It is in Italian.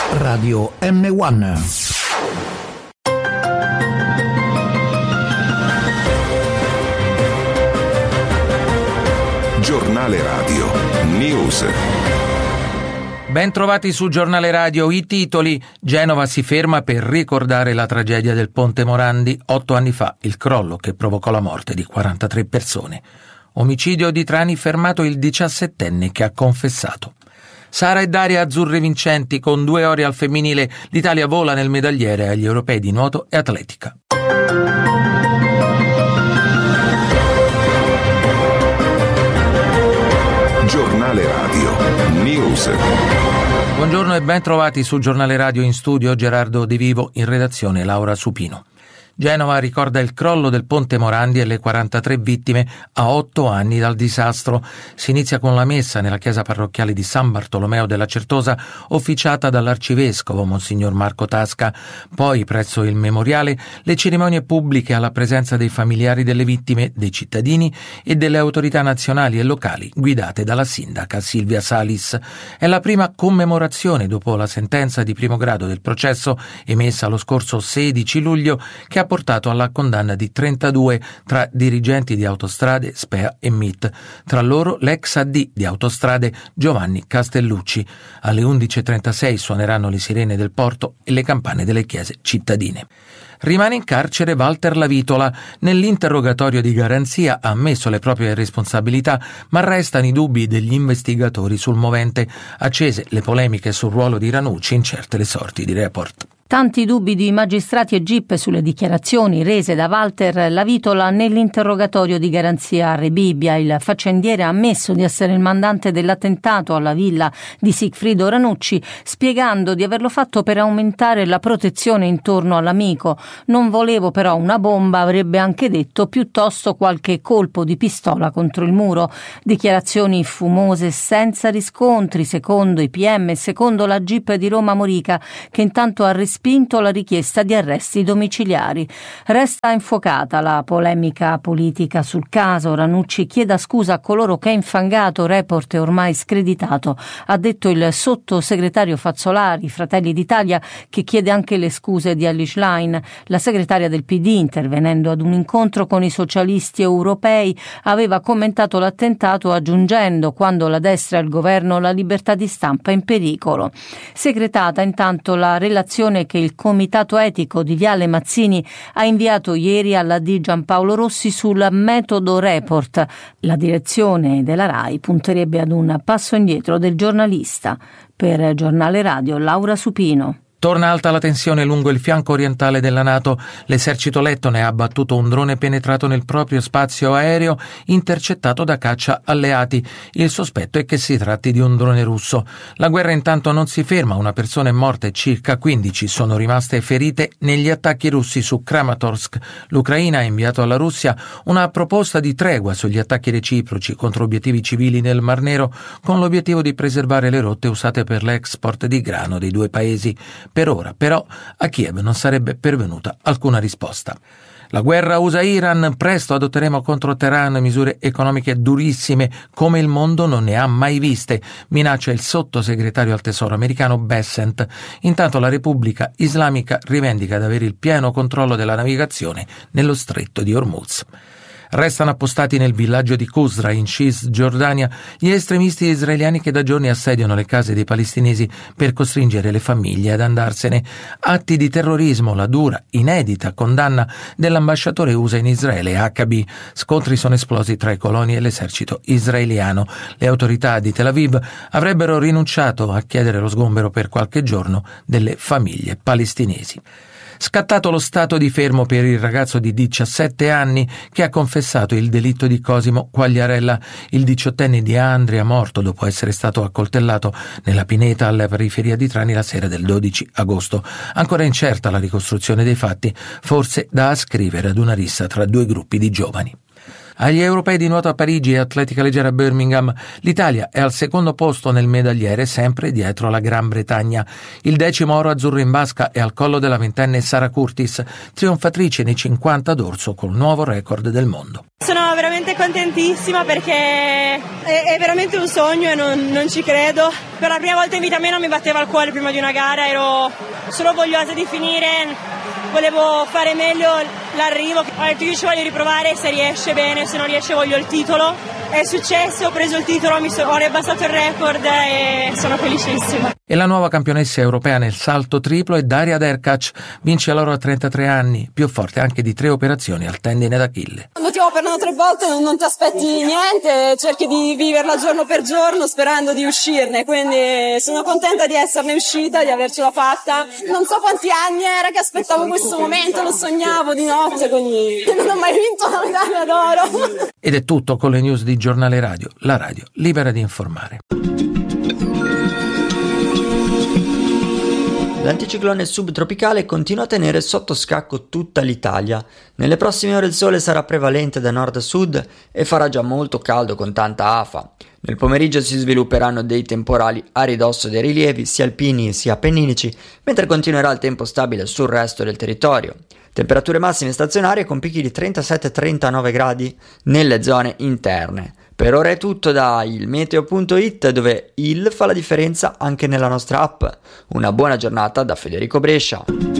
Radio M1. Giornale Radio News. Ben trovati su Giornale Radio. I titoli: Genova si ferma per ricordare la tragedia del Ponte Morandi, 8 anni fa, il crollo che provocò la morte di 43 persone. Omicidio di Trani, fermato il 17enne che ha confessato. Sara e Daria azzurre vincenti con 2 ori al femminile. L'Italia vola nel medagliere agli europei di nuoto e atletica. Giornale Radio News. Buongiorno e ben trovati su Giornale Radio. In studio Gerardo De Vivo, in redazione Laura Supino. Genova ricorda il crollo del Ponte Morandi e le 43 vittime a 8 anni dal disastro. Si inizia con la messa nella chiesa parrocchiale di San Bartolomeo della Certosa, officiata dall'arcivescovo Monsignor Marco Tasca. Poi, presso il memoriale, le cerimonie pubbliche alla presenza dei familiari delle vittime, dei cittadini e delle autorità nazionali e locali, guidate dalla sindaca Silvia Salis. È la prima commemorazione dopo la sentenza di primo grado del processo emessa lo scorso 16 luglio che ha portato alla condanna di 32 tra dirigenti di Autostrade, SPEA e MIT, tra loro l'ex AD di Autostrade Giovanni Castellucci. Alle 11.36 suoneranno le sirene del porto e le campane delle chiese cittadine. Rimane in carcere Walter Lavitola. Nell'interrogatorio di garanzia ha ammesso le proprie responsabilità, ma restano i dubbi degli investigatori sul movente. Accese le polemiche sul ruolo di Ranucci, incerte le sorti di Report. Tanti dubbi di magistrati e GIP sulle dichiarazioni rese da Walter Lavitola nell'interrogatorio di garanzia a Rebibbia. Il faccendiere ha ammesso di essere il mandante dell'attentato alla villa di Sigfrido Ranucci, spiegando di averlo fatto per aumentare la protezione intorno all'amico. Non volevo però una bomba, avrebbe anche detto, piuttosto qualche colpo di pistola contro il muro. Dichiarazioni fumose senza riscontri, secondo i PM e secondo la GIP di Roma Morica, che intanto ha respinto la richiesta di arresti domiciliari. Resta infuocata la polemica politica sul caso. Ranucci chieda scusa a coloro che ha infangato, Report è ormai screditato, ha detto il sottosegretario Fazzolari, Fratelli d'Italia, che chiede anche le scuse di Elly Schlein. La segretaria del PD, intervenendo ad un incontro con i socialisti europei, aveva commentato l'attentato aggiungendo: quando la destra è al governo la libertà di stampa è in pericolo. Segretata intanto la relazione che il Comitato Etico di Viale Mazzini ha inviato ieri alla D. Giampaolo Rossi sul metodo Report. La direzione della RAI punterebbe ad un passo indietro del giornalista. Per Giornale Radio, Laura Supino. Torna alta la tensione lungo il fianco orientale della NATO. L'esercito lettone ha abbattuto un drone penetrato nel proprio spazio aereo, intercettato da caccia alleati. Il sospetto è che si tratti di un drone russo. La guerra intanto non si ferma. Una persona è morta e circa 15 sono rimaste ferite negli attacchi russi su Kramatorsk. L'Ucraina ha inviato alla Russia una proposta di tregua sugli attacchi reciproci contro obiettivi civili nel Mar Nero, con l'obiettivo di preservare le rotte usate per l'export di grano dei due paesi. Per ora, però, a Kiev non sarebbe pervenuta alcuna risposta. La guerra USA-Iran: presto adotteremo contro Teheran misure economiche durissime come il mondo non ne ha mai viste, minaccia il sottosegretario al tesoro americano Bessent. Intanto la Repubblica Islamica rivendica di avere il pieno controllo della navigazione nello stretto di Hormuz. Restano appostati nel villaggio di Qusra, in Cisgiordania, gli estremisti israeliani che da giorni assediano le case dei palestinesi per costringere le famiglie ad andarsene. Atti di terrorismo, la dura, inedita condanna dell'ambasciatore USA in Israele, Huckabee. Scontri sono esplosi tra i coloni e l'esercito israeliano. Le autorità di Tel Aviv avrebbero rinunciato a chiedere lo sgombero per qualche giorno delle famiglie palestinesi. Scattato lo stato di fermo per il ragazzo di 17 anni che ha confessato il delitto di Cosimo Quagliarella. Il 18enne di Andria, morto dopo essere stato accoltellato nella pineta alla periferia di Trani la sera del 12 agosto. Ancora incerta la ricostruzione dei fatti, forse da ascrivere ad una rissa tra due gruppi di giovani. Agli europei di nuoto a Parigi e atletica leggera a Birmingham, l'Italia è al secondo posto nel medagliere, sempre dietro la Gran Bretagna. Il 10° oro azzurro in vasca è al collo della 20enne Sara Curtis, trionfatrice nei 50 d'orso col nuovo record del mondo. Sono veramente contentissima perché è veramente un sogno e non ci credo. Per la prima volta in vita mia non mi batteva il cuore prima di una gara, ero solo vogliosa di finire, volevo fare meglio l'arrivo. Ho detto io ci voglio riprovare, se riesce bene, se non riesce voglio il titolo. È successo, ho preso il titolo, ho riabbassato il record e sono felicissima. E la nuova campionessa europea nel salto triplo è Daria Derkac, vince l'oro a 33 anni, più forte anche di 3 operazioni al tendine d'Achille. Quando ti operano 3 volte non ti aspetti niente, cerchi di viverla giorno per giorno sperando di uscirne, quindi sono contenta di esserne uscita, di avercela fatta. Non so quanti anni era che aspettavo questo momento, lo sognavo di notte, quindi non ho mai vinto una medaglia d'oro. Ed è tutto con le news di Giornale Radio, la radio libera di informare. L'anticiclone subtropicale continua a tenere sotto scacco tutta l'Italia. Nelle prossime ore il sole sarà prevalente da nord a sud e farà già molto caldo con tanta afa. Nel pomeriggio si svilupperanno dei temporali a ridosso dei rilievi sia alpini sia appenninici, mentre continuerà il tempo stabile sul resto del territorio. Temperature massime stazionarie con picchi di 37-39 gradi nelle zone interne. Per ora è tutto da ilmeteo.it, dove il fa la differenza anche nella nostra app. Una buona giornata da Federico Brescia.